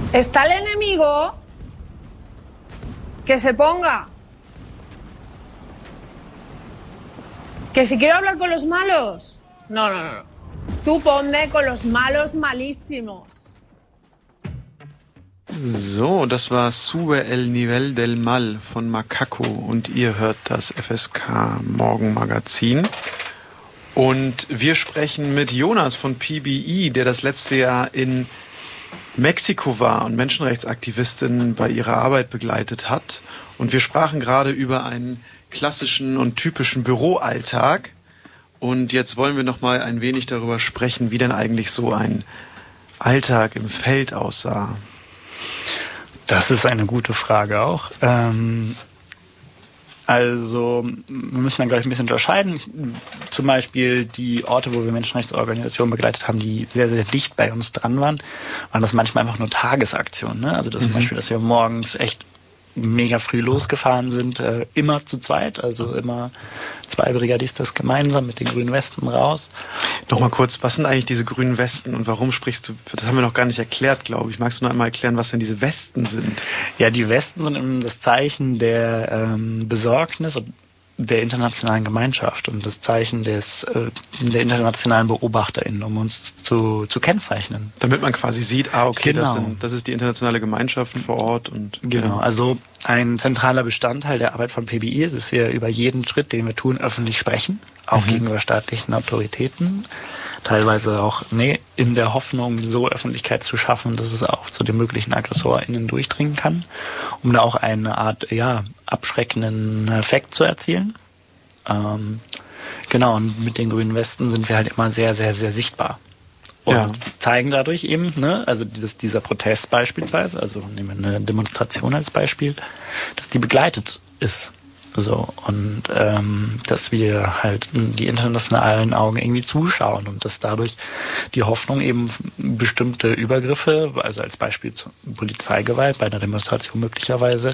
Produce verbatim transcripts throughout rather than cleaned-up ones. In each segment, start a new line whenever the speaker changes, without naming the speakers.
Está el enemigo, que se ponga. Que si quiero hablar con los malos. No, no, no. Tú ponme con los malos malísimos.
So, das war Sube el Nivel del Mal von Macaco und ihr hört das F S K Morgenmagazin. Und wir sprechen mit Jonas von P B I, der das letzte Jahr in Mexiko war und Menschenrechtsaktivistinnen bei ihrer Arbeit begleitet hat. Und wir sprachen gerade über einen klassischen und typischen Büroalltag. Und jetzt wollen wir noch mal ein wenig darüber sprechen, wie denn eigentlich so ein Alltag im Feld aussah.
Das ist eine gute Frage auch. Ähm, also wir müssen dann, glaube ich, ein bisschen unterscheiden. Zum Beispiel die Orte, wo wir Menschenrechtsorganisationen begleitet haben, die sehr, sehr dicht bei uns dran waren, waren das manchmal einfach nur Tagesaktionen. Ne? Also das mhm. zum Beispiel, dass wir morgens echt mega früh losgefahren sind, äh, immer zu zweit, also immer zwei Brigadistas gemeinsam mit den grünen Westen raus.
Nochmal kurz, was sind eigentlich diese grünen Westen und warum sprichst du, das haben wir noch gar nicht erklärt, glaube ich. Magst du noch einmal erklären, was denn diese Westen sind?
Ja, die Westen sind eben das Zeichen der ähm, Besorgnis und der internationalen Gemeinschaft und das Zeichen des äh, der internationalen BeobachterInnen, um uns zu, zu kennzeichnen.
Damit man quasi sieht, ah, okay,
genau.
das, sind, das ist die internationale Gemeinschaft vor Ort. Und
genau,
ja.
Also ein zentraler Bestandteil der Arbeit von P B I ist, dass wir über jeden Schritt, den wir tun, öffentlich sprechen, auch mhm. gegenüber staatlichen Autoritäten. Teilweise auch nee, in der Hoffnung, so Öffentlichkeit zu schaffen, dass es auch zu den möglichen AggressorInnen durchdringen kann, um da auch eine Art ja abschreckenden Effekt zu erzielen. Ähm, genau, und mit den grünen Westen sind wir halt immer sehr, sehr, sehr sichtbar. Und ja. zeigen dadurch eben, ne, also dieses, dieser Protest beispielsweise, also nehmen wir eine Demonstration als Beispiel, dass die begleitet ist. So, und ähm, dass wir halt die internationalen Augen irgendwie zuschauen und dass dadurch die Hoffnung eben bestimmte Übergriffe, also als Beispiel zur Polizeigewalt bei einer Demonstration möglicherweise,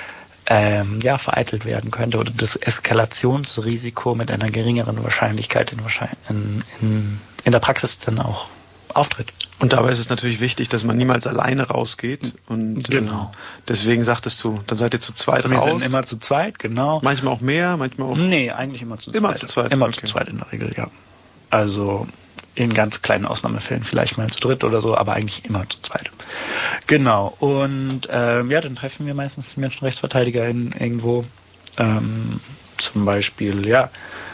ähm, ja, vereitelt werden könnte oder das Eskalationsrisiko mit einer geringeren Wahrscheinlichkeit in, in, in, in der Praxis dann auch auftritt.
Und dabei ist es natürlich wichtig, dass man niemals alleine rausgeht. Und
genau.
Äh, deswegen sagtest du, dann seid ihr zu zweit
Wir
raus.
Wir sind immer zu zweit, genau.
Manchmal auch mehr, manchmal auch...
Nee, eigentlich immer zu zweit.
Immer zu zweit?
Immer
okay.
zu zweit in der Regel, ja. Also in ganz kleinen Ausnahmefällen vielleicht mal zu dritt oder so, aber eigentlich immer zu zweit. Genau. Und ähm, ja, dann treffen wir meistens die Menschenrechtsverteidiger in, irgendwo. Ähm, zum Beispiel, ja,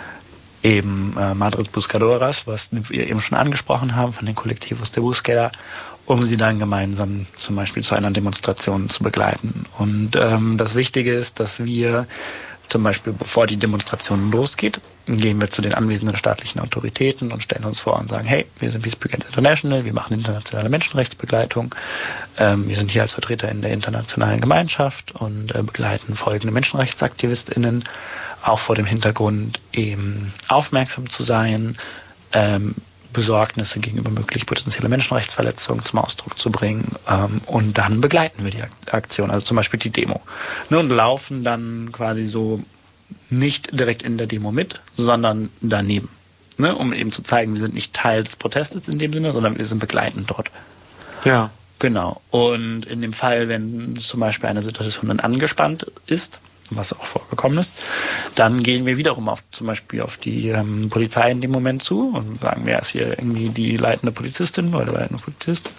eben äh, Madres Buscadoras, was wir eben schon angesprochen haben, von den Colectivos de Búsqueda, um sie dann gemeinsam zum Beispiel zu einer Demonstration zu begleiten. Und ähm, das Wichtige ist, dass wir zum Beispiel, bevor die Demonstration losgeht, gehen wir zu den anwesenden staatlichen Autoritäten und stellen uns vor und sagen, hey, wir sind Peace Brigade International, wir machen internationale Menschenrechtsbegleitung, ähm, wir sind hier als Vertreter in der internationalen Gemeinschaft und äh, begleiten folgende MenschenrechtsaktivistInnen, auch vor dem Hintergrund eben aufmerksam zu sein, ähm, Besorgnisse gegenüber möglich potenzielle Menschenrechtsverletzungen zum Ausdruck zu bringen ähm, und dann begleiten wir die Aktion, also zum Beispiel die Demo. Ne, und laufen dann quasi so nicht direkt in der Demo mit, sondern daneben, ne, um eben zu zeigen, wir sind nicht Teil des Protestes in dem Sinne, sondern wir sind begleitend dort.
Ja.
Genau. Und in dem Fall, wenn zum Beispiel eine Situation dann angespannt ist, was auch vorgekommen ist, dann gehen wir wiederum auf zum Beispiel auf die ähm, Polizei in dem Moment zu und sagen, wer ist hier irgendwie die leitende Polizistin oder der leitende Polizist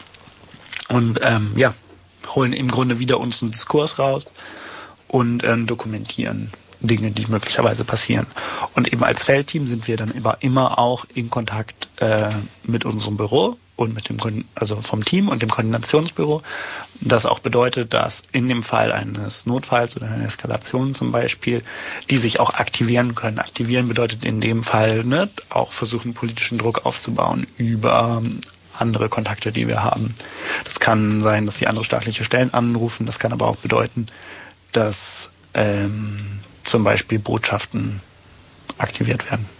und ähm, ja, holen im Grunde wieder uns einen Diskurs raus und ähm, dokumentieren Dinge, die möglicherweise passieren. Und eben als Feldteam sind wir dann immer, immer auch in Kontakt äh, mit unserem Büro und mit dem, also vom Team und dem Koordinationsbüro. Das auch bedeutet, dass in dem Fall eines Notfalls oder einer Eskalation zum Beispiel, die sich auch aktivieren können. Aktivieren bedeutet in dem Fall, ne, auch versuchen, politischen Druck aufzubauen über andere Kontakte, die wir haben. Das kann sein, dass die andere staatliche Stellen anrufen. Das kann aber auch bedeuten, dass ähm, zum Beispiel Botschaften aktiviert werden.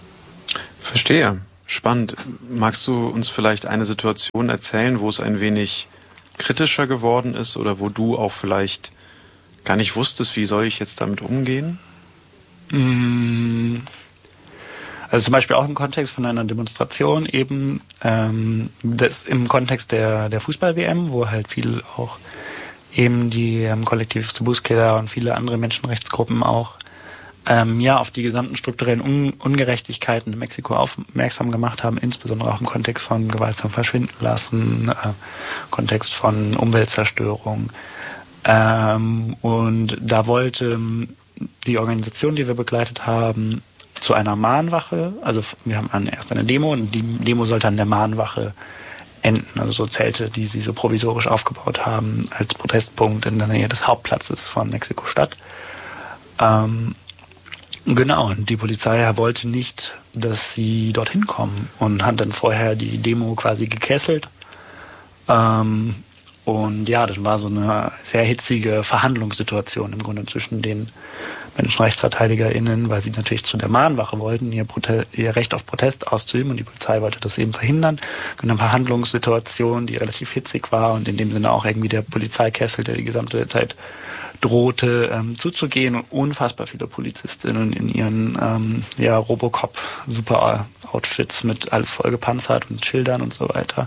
Verstehe. Spannend. Magst du uns vielleicht eine Situation erzählen, wo es ein wenig kritischer geworden ist oder wo du auch vielleicht gar nicht wusstest, wie soll ich jetzt damit umgehen?
Also zum Beispiel auch im Kontext von einer Demonstration eben, ähm, das im Kontext der, der Fußball-W M, wo halt viel auch eben die ähm, Kollektiv zu Búsqueda und viele andere Menschenrechtsgruppen auch ähm, ja auf die gesamten strukturellen Un- Ungerechtigkeiten in Mexiko aufmerksam gemacht haben, insbesondere auch im Kontext von gewaltsam verschwinden lassen, äh, Kontext von Umweltzerstörung. Ähm, und da wollte die Organisation, die wir begleitet haben, zu einer Mahnwache, also wir haben erst eine Demo und die Demo sollte an der Mahnwache enden, also so Zelte, die sie so provisorisch aufgebaut haben als Protestpunkt in der Nähe des Hauptplatzes von Mexiko-Stadt. Ähm, genau, und die Polizei wollte nicht, dass sie dorthin kommen und hat dann vorher die Demo quasi gekesselt. Ähm, und ja, das war so eine sehr hitzige Verhandlungssituation im Grunde zwischen den MenschenrechtsverteidigerInnen, weil sie natürlich zu der Mahnwache wollten, ihr, Prote- ihr Recht auf Protest auszuüben und die Polizei wollte das eben verhindern. Eine Verhandlungssituation, die relativ hitzig war und in dem Sinne auch irgendwie der Polizeikessel, der die gesamte Zeit drohte, ähm, zuzugehen und unfassbar viele Polizistinnen in ihren ähm, ja, Robocop-Super-Outfits mit alles voll gepanzert und Schildern und so weiter.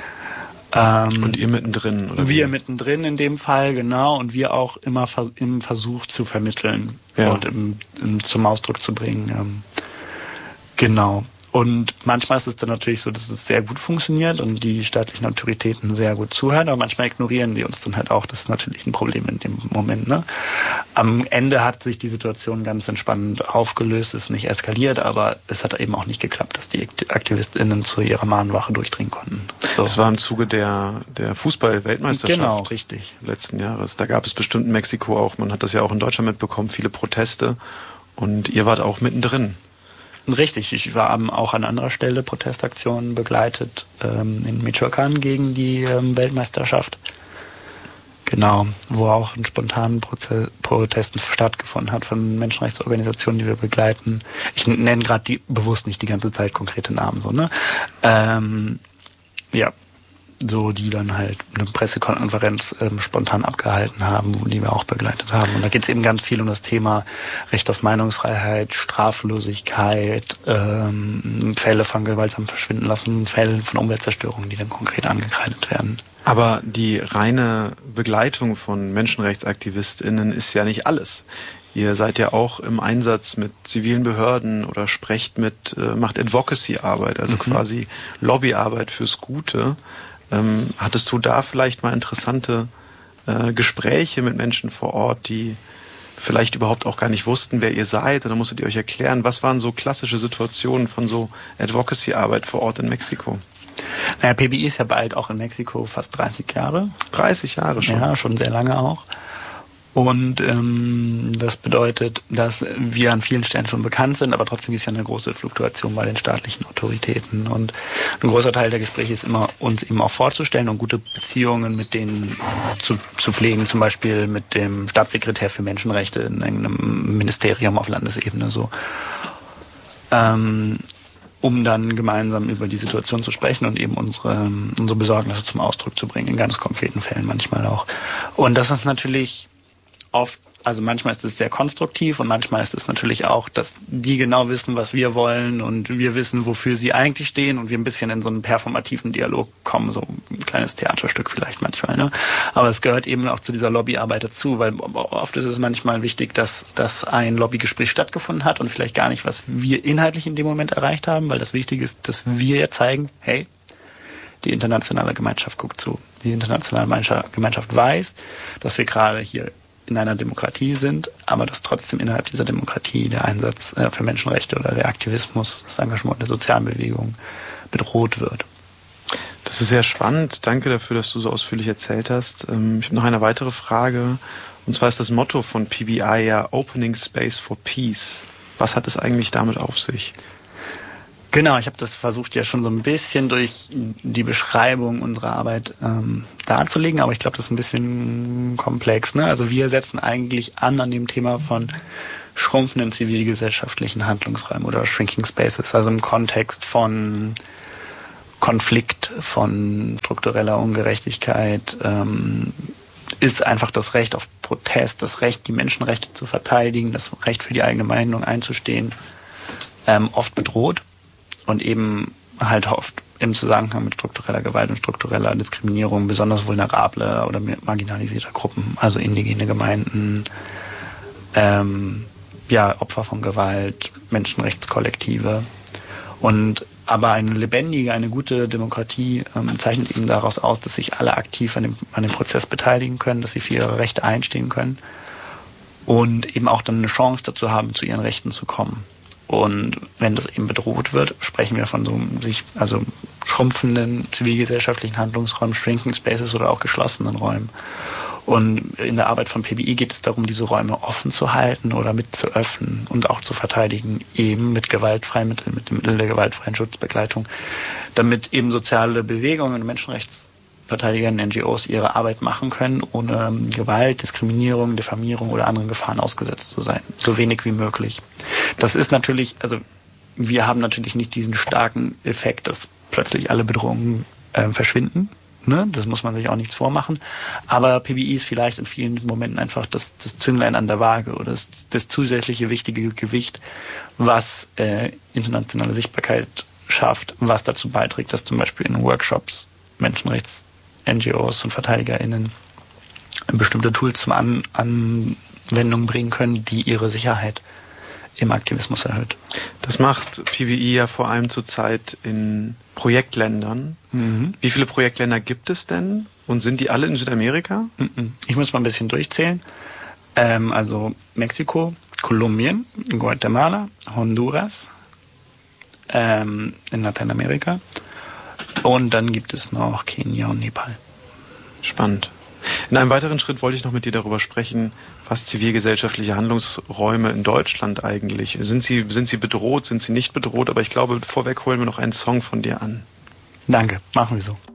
Ähm,
und ihr mittendrin? Oder
wir
wie?
mittendrin in dem Fall, genau. Und wir auch immer vers- im Versuch zu vermitteln
ja.
und im, im, zum Ausdruck zu bringen. Ähm, genau. Und manchmal ist es dann natürlich so, dass es sehr gut funktioniert und die staatlichen Autoritäten sehr gut zuhören, aber manchmal ignorieren die uns dann halt auch. Das ist natürlich ein Problem in dem Moment. Ne? Am Ende hat sich die Situation ganz entspannt aufgelöst, ist nicht eskaliert, aber es hat eben auch nicht geklappt, dass die AktivistInnen zu ihrer Mahnwache durchdringen konnten. So.
Das war im Zuge der, der Fußball-Weltmeisterschaft
genau, richtig.
letzten Jahres. Da gab es bestimmt in Mexiko auch, man hat das ja auch in Deutschland mitbekommen, viele Proteste und ihr wart auch mittendrin.
Richtig, ich war auch an anderer Stelle Protestaktionen begleitet ähm, in Michoacán gegen die ähm, Weltmeisterschaft. Genau, wo auch ein spontanen Proze- Protesten stattgefunden hat von Menschenrechtsorganisationen, die wir begleiten. Ich nenne gerade die bewusst nicht die ganze Zeit konkrete Namen, so, ne? Ähm, ja, so die dann halt eine Pressekonferenz ähm, spontan abgehalten haben, wo die wir auch begleitet haben. Und da geht es eben ganz viel um das Thema Recht auf Meinungsfreiheit, Straflosigkeit, ähm, Fälle von gewaltsam verschwinden lassen, Fälle von Umweltzerstörung, die dann konkret angekreidet werden.
Aber die reine Begleitung von MenschenrechtsaktivistInnen ist ja nicht alles. Ihr seid ja auch im Einsatz mit zivilen Behörden oder sprecht mit, äh, macht Advocacy-Arbeit, also mhm. quasi Lobbyarbeit fürs Gute. Ähm, hattest du da vielleicht mal interessante äh, Gespräche mit Menschen vor Ort, die vielleicht überhaupt auch gar nicht wussten, wer ihr seid? Und dann musstet ihr euch erklären, was waren so klassische Situationen von so Advocacy-Arbeit vor Ort in Mexiko?
Naja, P B I ist ja bald auch in Mexiko fast dreißig Jahre.
dreißig Jahre schon?
Ja, schon sehr lange auch. Und ähm, das bedeutet, dass wir an vielen Stellen schon bekannt sind, aber trotzdem ist ja eine große Fluktuation bei den staatlichen Autoritäten. Und ein großer Teil der Gespräche ist immer, uns eben auch vorzustellen und gute Beziehungen mit denen zu, zu pflegen, zum Beispiel mit dem Staatssekretär für Menschenrechte in einem Ministerium auf Landesebene so. Ähm, um dann gemeinsam über die Situation zu sprechen und eben unsere, unsere Besorgnisse zum Ausdruck zu bringen, in ganz konkreten Fällen manchmal auch. Und das ist natürlich oft, also manchmal ist es sehr konstruktiv und manchmal ist es natürlich auch, dass die genau wissen, was wir wollen und wir wissen, wofür sie eigentlich stehen und wir ein bisschen in so einen performativen Dialog kommen, so ein kleines Theaterstück vielleicht manchmal, ne? Aber es gehört eben auch zu dieser Lobbyarbeit dazu, weil oft ist es manchmal wichtig, dass, dass ein Lobbygespräch stattgefunden hat und vielleicht gar nicht, was wir inhaltlich in dem Moment erreicht haben, weil das Wichtige ist, dass wir ja zeigen, hey, die internationale Gemeinschaft guckt zu. Die internationale Gemeinschaft weiß, dass wir gerade hier in einer Demokratie sind, aber dass trotzdem innerhalb dieser Demokratie der Einsatz äh, für Menschenrechte oder der Aktivismus, das Engagement der sozialen Bewegung bedroht wird.
Das ist sehr spannend. Danke dafür, dass du so ausführlich erzählt hast. Ähm, ich habe noch eine weitere Frage. Und zwar ist das Motto von P B I ja Opening Space for Peace. Was hat es eigentlich damit auf sich?
Genau, ich habe das versucht ja schon so ein bisschen durch die Beschreibung unserer Arbeit ähm, darzulegen, aber ich glaube, das ist ein bisschen komplex, ne? Also wir setzen eigentlich an an dem Thema von schrumpfenden zivilgesellschaftlichen Handlungsräumen oder Shrinking Spaces, also im Kontext von Konflikt, von struktureller Ungerechtigkeit, ähm, ist einfach das Recht auf Protest, das Recht, die Menschenrechte zu verteidigen, das Recht für die eigene Meinung einzustehen, ähm, oft bedroht und eben halt oft im Zusammenhang mit struktureller Gewalt und struktureller Diskriminierung besonders vulnerable oder marginalisierte Gruppen, also indigene Gemeinden, ähm, ja, Opfer von Gewalt, Menschenrechtskollektive. Und aber eine lebendige, eine gute Demokratie ähm, zeichnet eben daraus aus, dass sich alle aktiv an dem, an dem Prozess beteiligen können, dass sie für ihre Rechte einstehen können und eben auch dann eine Chance dazu haben, zu ihren Rechten zu kommen. Und wenn das eben bedroht wird, sprechen wir von so sich also schrumpfenden zivilgesellschaftlichen Handlungsräumen, Shrinking Spaces oder auch geschlossenen Räumen. Und in der Arbeit von P B I geht es darum, diese Räume offen zu halten oder mit zu öffnen und auch zu verteidigen, eben mit gewaltfreien Mitteln, mit dem Mittel der gewaltfreien Schutzbegleitung, damit eben soziale Bewegungen und Menschenrechtsverteidigerinnen, N G Os ihre Arbeit machen können, ohne Gewalt, Diskriminierung, Diffamierung oder anderen Gefahren ausgesetzt zu sein. So wenig wie möglich. Das ist natürlich, also wir haben natürlich nicht diesen starken Effekt, dass plötzlich alle Bedrohungen äh, verschwinden. Ne? Das muss man sich auch nichts vormachen. Aber P B I ist vielleicht in vielen Momenten einfach das, das Zünglein an der Waage oder das, das zusätzliche wichtige Gewicht, was äh, internationale Sichtbarkeit schafft, was dazu beiträgt, dass zum Beispiel in Workshops Menschenrechts-N G Os und VerteidigerInnen bestimmte Tools zum An- Anwendung bringen können, die ihre Sicherheit im Aktivismus erhöht.
Das macht P B I ja vor allem zurzeit in Projektländern. Mhm. Wie viele Projektländer gibt es denn? Und sind die alle in Südamerika?
Ich muss mal ein bisschen durchzählen. Ähm, also Mexiko, Kolumbien, Guatemala, Honduras, ähm, in Lateinamerika. Und dann gibt es noch Kenia und Nepal.
Spannend. In einem weiteren Schritt wollte ich noch mit dir darüber sprechen, was zivilgesellschaftliche Handlungsräume in Deutschland eigentlich sind. Sie, sind sie bedroht, sind sie nicht bedroht? Aber ich glaube, vorweg holen wir noch einen Song von dir an.
Danke, machen wir so.